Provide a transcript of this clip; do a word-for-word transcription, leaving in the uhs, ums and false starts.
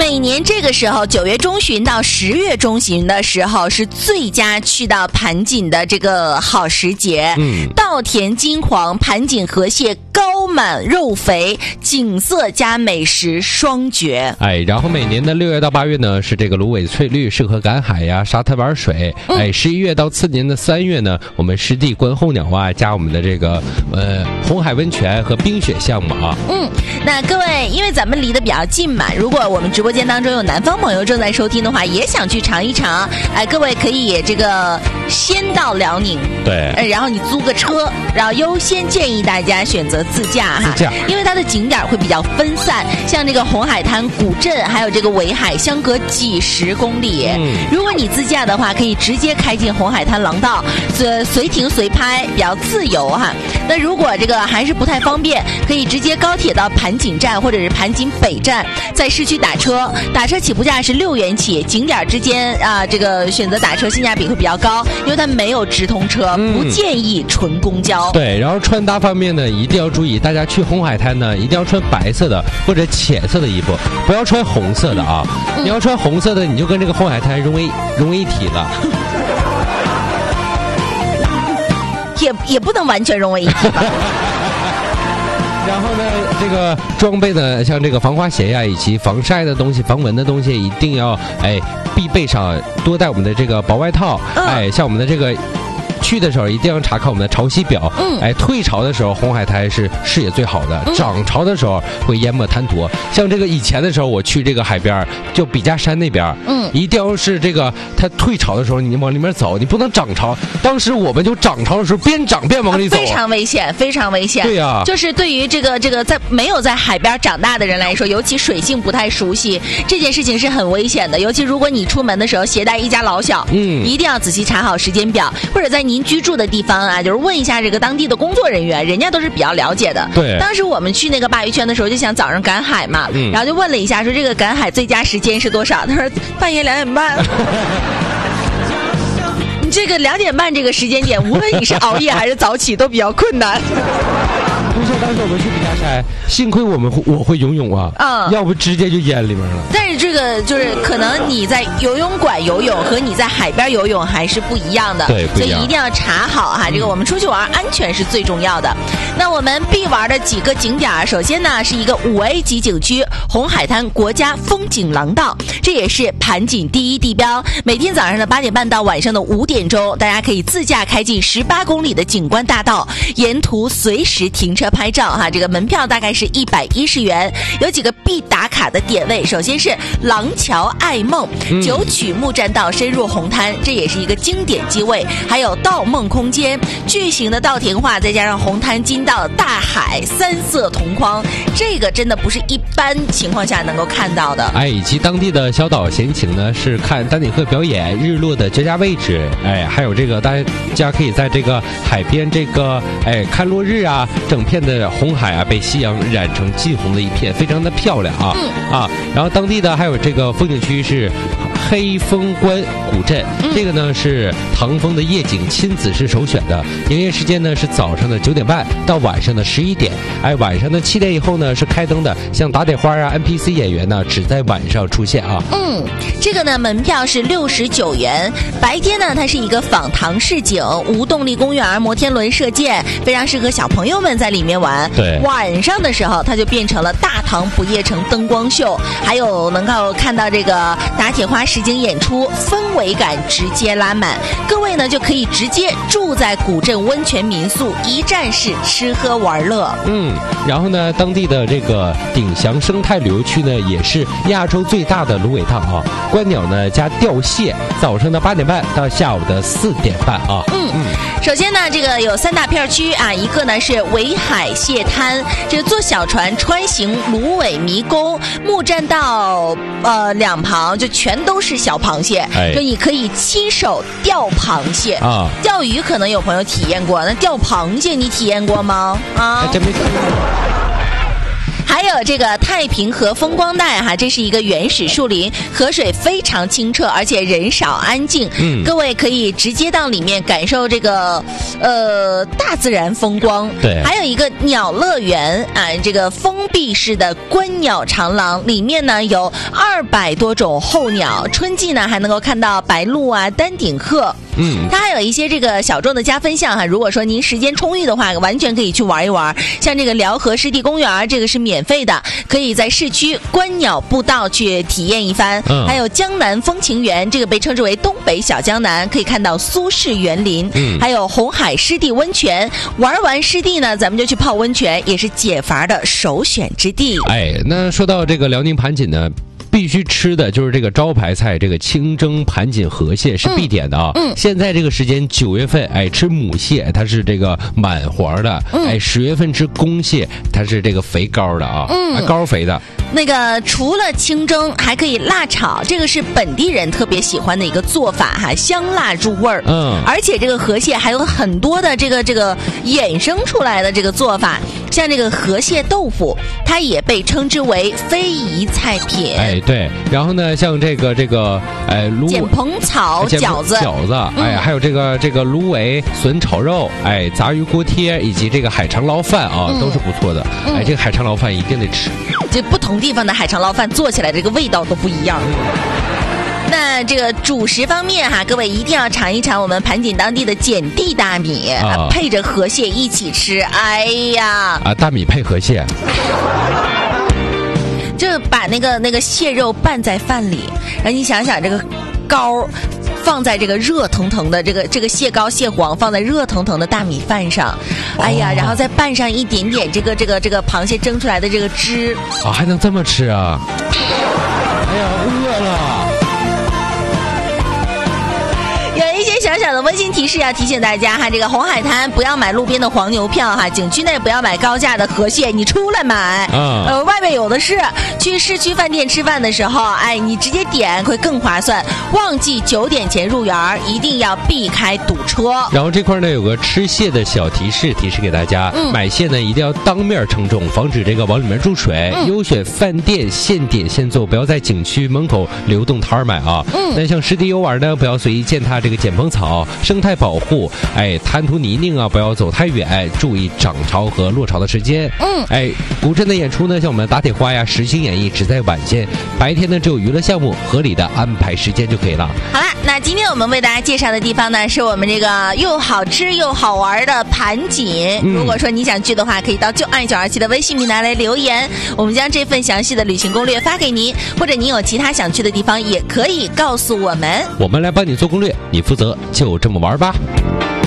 每年这个时候，九月中旬到十月中旬的时候，是最佳去到盘锦的这个好时节。嗯，稻田金黄，盘锦河蟹高满肉肥，景色加美食双绝。 哎，然后每年的六月到八月呢，是这个芦苇翠绿，适合赶海呀、沙滩玩水。嗯、哎，十一月到次年的三月呢，我们湿地观候鸟啊，加我们的这个呃红海温泉和冰雪项目啊。 嗯，那各位，因为咱们离得比较近嘛，如果我们直播间当中有南方朋友正在收听的话，也想去尝一尝，哎，各位可以这个先到辽宁， 对， 哎，然后你租个车，然后优先建议大家选择自驾哈， 自驾， 因为它的景点会比较分散，像这个红海滩古镇还有这个围海相隔几十公里。嗯，如果你自驾的话，可以直接开进红海滩廊道，随随停随拍，比较自由哈。那如果这个还是不太方便，可以直接高铁到盘锦站或者是盘锦北站，在市区打车，打车起步价是六元起，景点之间啊，这个选择打车性价比会比较高，因为它没有直通车，嗯、不建议纯公交。 对，然后穿搭方面呢，一定要注意，大家去红海滩呢，一定要穿白色的或者浅色的衣服，不要穿红色的啊！嗯、你要穿红色的，你就跟这个红海滩融为融为一体了。 也也不能完全融为一体吧。 然后呢，这个装备呢，像这个防滑鞋呀，以及防晒的东西、防蚊的东西，一定要哎必备上，多带我们的这个薄外套。嗯、哎，像我们的这个。去的时候一定要查看我们的潮汐表，嗯，哎，退潮的时候红海滩是视野最好的，嗯、涨潮的时候会淹没滩涂。像这个以前的时候，我去这个海边，就笔架山那边，嗯，一定要是这个它退潮的时候，你往里面走，你不能涨潮。当时我们就涨潮的时候，边涨边往里走，啊， 非常危险，非常危险。 对呀，啊， 就是对于这个这个在没有在海边长大的人来说，尤其水性不太熟悉，这件事情是很危险的。尤其如果你出门的时候携带一家老小，嗯，一定要仔细查好时间表，或者在您居住的地方啊，就是问一下这个当地的工作人员，人家都是比较了解的。 对， 当时我们去那个鲅鱼圈的时候，就想早上赶海嘛，嗯，然后就问了一下，说这个赶海最佳时间是多少？他说半夜两点半。你这个两点半这个时间点，无论你是熬夜还是早起，都比较困难。 不是，当时我们去笔架山，幸亏我们我会游泳啊，嗯，要不直接就淹里面了。 但是这个就是可能你在游泳馆游泳和你在海边游泳还是不一样的， 对，不一样， 所以一定要查好哈。这个我们出去玩，安全是最重要的。那我们必玩的几个景点，首先呢是一个五 A 级景区红海滩国家风景廊道，这也是盘锦第一地标。每天早上的八点半到晚上的五点钟，大家可以自驾开进十八公里的景观大道，沿途随时停车拍照哈。这个门票大概是一百一十元，有几个必打卡的点位，首先是廊桥爱梦、嗯、九曲木栈道深入红滩，这也是一个经典机位，还有盗梦空间，巨型的稻田画，再加上红滩金道大海三色同框，这个真的不是一般情况下能够看到的。 哎，以及当地的小岛闲情呢，是看丹顶鹤表演日落的绝佳位置。哎，还有这个大家可以在这个海边这个哎看落日啊，整片的红海啊被夕阳染成金红的一片，非常的漂亮啊、嗯、啊！然后当地的还有这个风景区是黑风关古镇，嗯、这个呢是唐风的夜景，亲子是首选的。营业时间呢是早上的九点半到晚上的十一点，哎，晚上的七点以后呢是开灯的，像打点花啊 N P C 演员呢只在晚上出现啊。 嗯，这个呢门票是六十九元，白天呢它是一个仿唐市景，无动力公园、摩天轮射箭，非常适合小朋友们在里面玩。 对， 晚上的时候它就变成了大唐不夜城灯光秀，还有能够看到这个打铁花实景演出，氛围感直接拉满。各位呢就可以直接住在古镇温泉民宿，一站式吃喝玩乐。 嗯，然后呢当地的这个鼎祥生态旅游区呢也是亚洲最大的芦苇荡啊，观鸟呢加钓蟹，早上的八点半到下午的四点半啊。 嗯嗯，首先呢这个有三大片区啊，一个呢是围海蟹滩，这个坐小船穿行芦苇迷宫，木栈道呃两旁就全都是小螃蟹，哎、就你可以亲手钓螃蟹啊。钓鱼可能有朋友体验过，那钓螃蟹你体验过吗？啊， 还真没体验过。 还有这个太平河风光带哈，这是一个原始树林，河水非常清澈，而且人少安静。 嗯， 各位可以直接到里面感受这个呃大自然风光。 对， 还有一个鸟乐园啊，这个封闭式的观鸟长廊，里面呢有二百多种候鸟，春季呢还能够看到白鹭啊、丹顶鹤。 嗯， 它还有一些这个小众的加分项哈，如果说您时间充裕的话，完全可以去玩一玩。像这个辽河湿地公园，这个是免费的，可以在市区观鸟步道去体验一番。 嗯， 还有江南风情园，这个被称之为东北小江南，可以看到苏式园林。 嗯， 还有红海湿地温泉，玩完湿地呢，咱们就去泡温泉，也是解乏的首选之地。 哎，那说到这个辽宁盘锦呢，必须吃的就是这个招牌菜，这个清蒸盘锦河蟹是必点的啊。 嗯， 现在这个时间九月份，哎，吃母蟹它是这个满黄的， 嗯、 哎，十月份吃公蟹它是这个肥膏的啊， 嗯， 膏肥的。 那个除了清蒸，还可以辣炒，这个是本地人特别喜欢的一个做法哈，香辣入味儿。 嗯， 而且这个河蟹还有很多的这个这个衍生出来的这个做法，像这个河蟹豆腐，它也被称之为非遗菜品。 哎，对。然后呢，像这个这个哎芦碱蓬草饺子， 饺子，哎，还有这个这个芦苇笋炒肉，哎，杂鱼锅贴以及这个海肠捞饭啊， 嗯、 都是不错的。 嗯、 哎，这个海肠捞饭一定得吃。 就不同地方的海肠捞饭做起来这个味道都不一样。那这个主食方面哈，各位一定要尝一尝我们盘锦当地的碱地大米，啊、配着河蟹一起吃。哎呀， 啊，大米配河蟹， 就把那个那个蟹肉拌在饭里，然后你想想这个膏放在这个热腾腾的这个这个蟹膏蟹黄放在热腾腾的大米饭上，哎呀，然后再拌上一点点这个这个这个螃蟹蒸出来的这个汁啊，还能这么吃啊？哎呀，饿了。 有一些小小的温馨提示要提醒大家哈，这个红海滩不要买路边的黄牛票哈，景区内不要买高价的河蟹，你出来买， 嗯、 呃，外面有的是。去市区饭店吃饭的时候，哎，你直接点会更划算。忘记九点前入园，一定要避开堵车。 然后这块呢有个吃蟹的小提示，提示给大家，嗯、买蟹呢一定要当面称重，防止这个往里面注水。嗯、优选饭店现点现做，不要在景区门口流动摊儿买啊。嗯，那像湿地游玩呢，不要随意践踏这个碱蓬草，生态保护，哎，滩涂泥泞啊，不要走太远，注意涨潮和落潮的时间。嗯，哎，古镇的演出呢，像我们打铁花呀、实心演绎只在晚间，白天呢只有娱乐项目，合理的安排时间就可以了。 好了，那今天我们为大家介绍的地方呢，是我们这个又好吃又好玩的盘锦。嗯、如果说你想去的话，可以到就爱九二七的微信平台来留言，我们将这份详细的旅行攻略发给您，或者您有其他想去的地方，也可以告诉我们， 我们来帮你做攻略，你负责就这么玩吧。